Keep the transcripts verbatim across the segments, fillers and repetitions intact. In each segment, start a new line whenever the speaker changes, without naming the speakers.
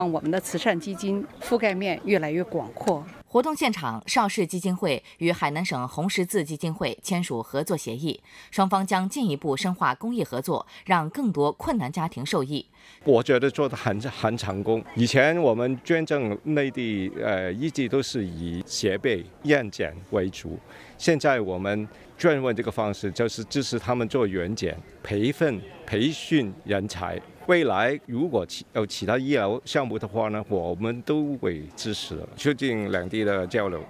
我们的慈善基金覆盖面越来越广阔。
活动现场，邵氏基金会与海南省红十字基金会签署合作协议，双方将进一步深化公益合作，让更多困难家庭受益。
我觉得做得很很成功。以前我们捐赠内地，呃，一直都是以协备验检为主，现在我们转问这个方式，就是支持他们做原检、培训、培训人才。未来如果有其他医疗项目的话呢，我们都会支持的，促进两地的交流。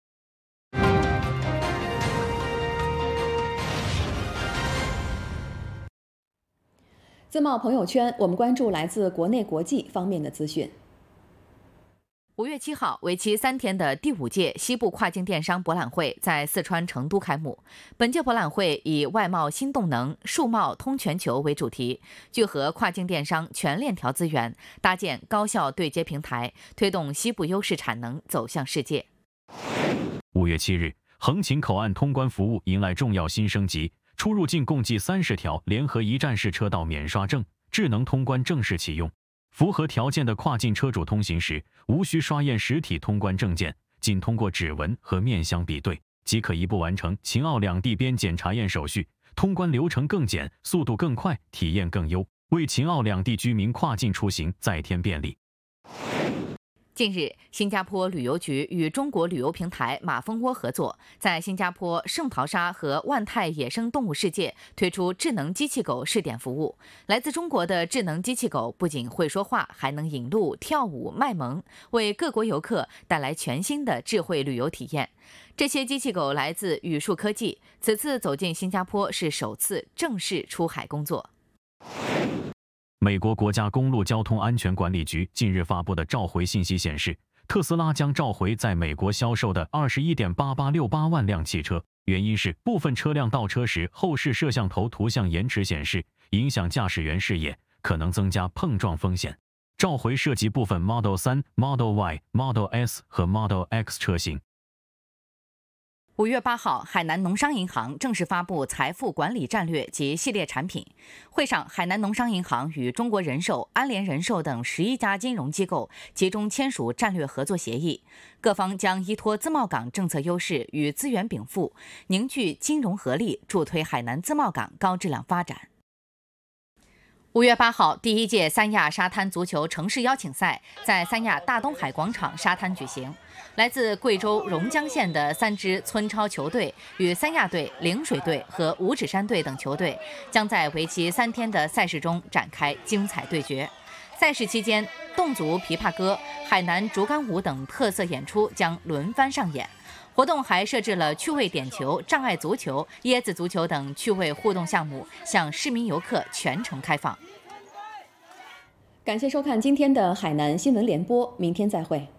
自贸朋友圈，我们关注来自国内国际方面的资讯。
五月七号，为期三天的第五届西部跨境电商博览会在四川成都开幕。本届博览会以外贸新动能、数贸通全球为主题，聚合跨境电商全链条资源，搭建高效对接平台，推动西部优势产能走向世界。
五月七日，横琴口岸通关服务迎来重要新升级，出入境共计三十条联合一站式车道免刷证智能通关正式启用。符合条件的跨境车主通行时，无需刷验实体通关证件，仅通过指纹和面相比对，即可一步完成秦澳两地边检查验手续，通关流程更简，速度更快，体验更优，为秦澳两地居民跨境出行再添便利。
近日，新加坡旅游局与中国旅游平台马蜂窝合作，在新加坡圣淘沙和万泰野生动物世界推出智能机器狗试点服务。来自中国的智能机器狗不仅会说话，还能引路、跳舞、卖萌，为各国游客带来全新的智慧旅游体验。这些机器狗来自宇树科技，此次走进新加坡是首次正式出海工作。
美国国家公路交通安全管理局近日发布的召回信息显示，特斯拉将召回在美国销售的 二十一点八八六八万辆汽车，原因是部分车辆倒车时后视摄像头图像延迟显示，影响驾驶员视野，可能增加碰撞风险。召回涉及部分 Model 三、Model Y、Model S 和 Model X 车型。
五月八号，海南农商银行正式发布财富管理战略及系列产品。会上，海南农商银行与中国人寿、安联人寿等十一家金融机构集中签署战略合作协议，各方将依托自贸港政策优势与资源禀赋，凝聚金融合力，助推海南自贸港高质量发展。五月八号，第一届三亚沙滩足球城市邀请赛在三亚大东海广场沙滩举行。来自贵州榕江县的三支村超球队与三亚队、陵水队和五指山队等球队将在为期三天的赛事中展开精彩对决。赛事期间，侗族琵琶歌、海南竹竿舞等特色演出将轮番上演。活动还设置了趣味点球、障碍足球、椰子足球等趣味互动项目，向市民游客全程开放。
感谢收看今天的海南新闻联播，明天再会。